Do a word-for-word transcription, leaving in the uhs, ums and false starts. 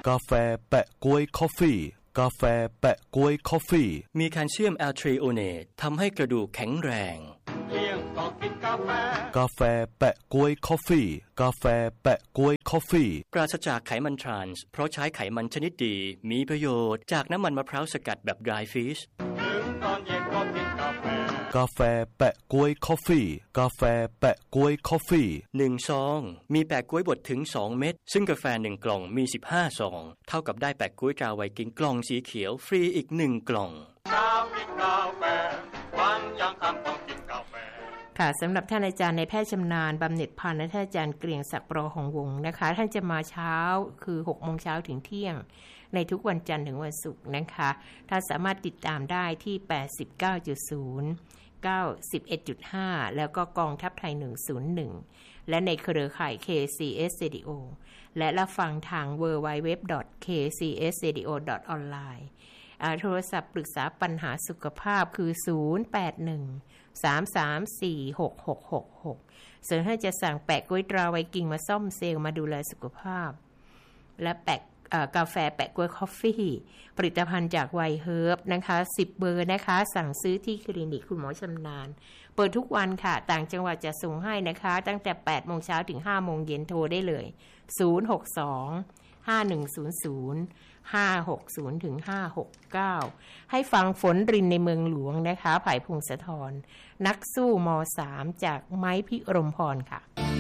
กาแฟแปะก๊วยคอฟฟี่กาแฟแปะก๊วยคอฟฟี่มีแคลเซียมแอลทรีโอเนตทำให้กระดูกแข็งแรงเที่ยงก็กินกาแฟกาแฟแปะก๊วยคอฟฟี่กาแฟแปะก๊วยคอฟฟี่ปราศจากไขมันทรานส์เพราะใช้ไขมันชนิดดีมีประโยชน์จากน้ำมันมะพร้าวสกัดแบบ dry fish ถึงตอนเย็นก็กินกาแฟกาแฟแปะก๊วยคอฟฟี่กาแฟแปะก๊วยคอฟฟี่หนึ่งซองมีแปะก๊วยบดถึงสองเม็ดซึ่งกาแฟหนึ่งกล่องมีสิบห้าซองเท่ากับได้แปะก๊วยตราไวกิ้งกล่องสีเขียวฟรีอีกหนึ่งกล่องเช้ากินกาแฟวันยังค่ำต้องกินกาแฟค่ะสำหรับท่านอาจารย์ในแพทย์ชำนาญบำเหน็จพันธ์และท่านอาจารย์เกรียงศักดิ์ปรของวงศ์นะคะท่านจะมาเช้าคือหกโมงเช้าถึงเที่ยงในทุกวันจันทร์ถึงวันศุกร์นะคะท่านสามารถติดตามได้ที่ แปดสิบเก้าจุดศูนย์ เก้าสิบเอ็ดจุดห้า แล้วก็กองทัพไทยหนึ่งศูนย์หนึ่งและในเครือข่าย เค ซี เอส Radio และรับฟังทาง ดับเบิลยู ดับเบิลยู ดับเบิลยู ดอท เค ซี เอส เรดิโอ ดอท ออนไลน์ โทรศัพท์ปรึกษาปัญหาสุขภาพคือศูนย์ แปด หนึ่ง สาม สาม สี่ หก หก หก หกส่วนถ้าจะสั่งแปะก๊วยตราไวกิ้งมาซ่อมเซลล์มาดูแลสุขภาพและแปะกาแฟแปะก๊วยคอฟฟี่ผลิตภัณฑ์จากไวเฮิร์บนะคะสิบเบอร์นะคะสั่งซื้อที่คลินิกคุณหมอชำนาญเปิดทุกวันค่ะต่างจังหวัดจะส่งให้นะคะตั้งแต่ แปดโมงเช้าถึง ห้าโมงเย็นโทรได้เลยศูนย์ หก สอง ห้า หนึ่ง ศูนย์ ศูนย์ ห้า หก ศูนย์ ถึง ห้า หก เก้าให้ฟังฝนรินในเมืองหลวงนะคะไผ่พงศธรนักสู้ม สาม จากไม้พิรมพรค่ะ